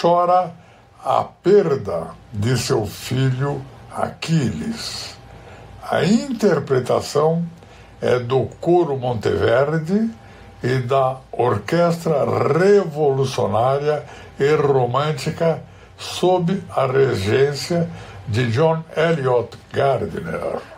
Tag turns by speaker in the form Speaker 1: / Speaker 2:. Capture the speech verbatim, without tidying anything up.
Speaker 1: chora a perda de seu filho Aquiles. A interpretação é do Coro Monteverdi e da Orquestra Revolucionária e Romântica sob a regência de John Eliot Gardiner.